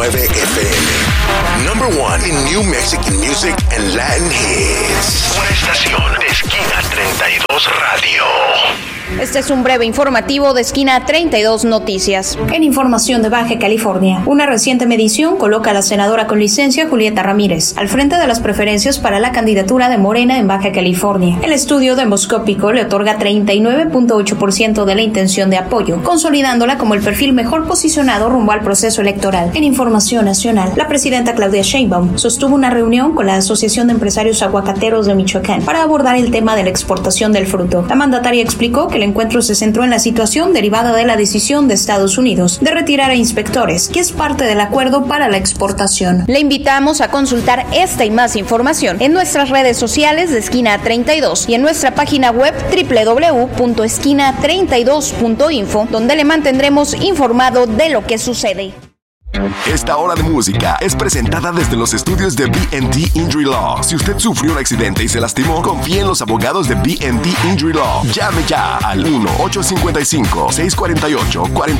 FM. Number one in New Mexican music and Latin hits. Una estación de Esquina 32 Radio. Este es un breve informativo de Esquina 32 Noticias. En información de Baja California, una reciente medición coloca a la senadora con licencia Julieta Ramírez al frente de las preferencias para la candidatura de Morena en Baja California. El estudio demoscópico le otorga 39.8% de la intención de apoyo, consolidándola como el perfil mejor posicionado rumbo al proceso electoral. En información nacional, la presidenta Claudia Sheinbaum sostuvo una reunión con la Asociación de Empresarios Aguacateros de Michoacán para abordar el tema de la exportación del fruto. La mandataria explicó que el encuentro se centró en la situación derivada de la decisión de Estados Unidos de retirar a inspectores, que es parte del acuerdo para la exportación. Le invitamos a consultar esta y más información en nuestras redes sociales de Esquina 32 y en nuestra página web www.esquina32.info, donde le mantendremos informado de lo que sucede. Esta hora de música es presentada desde los estudios de B&D Injury Law. Si usted sufrió un accidente y se lastimó, confíe en los abogados de B&D Injury Law. Llame ya al 1-855-648-4800.